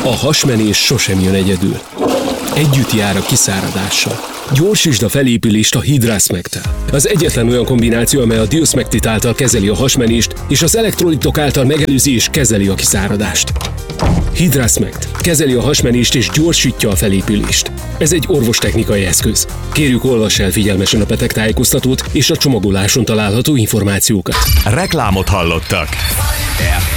A hasmenés sosem jön egyedül. Együtt jár a kiszáradással. Gyorsítsd a felépülést a Hidrasmect-tel. Az egyetlen olyan kombináció, amely a Diosmectit által kezeli a hasmenést, és az elektrolitok által megelőzi és kezeli a kiszáradást. Hidrasmect kezeli a hasmenést és gyorsítja a felépülést. Ez egy orvostechnikai eszköz. Kérjük, olvass el figyelmesen a betegtájékoztatót és a csomagoláson található információkat. Reklámot hallottak.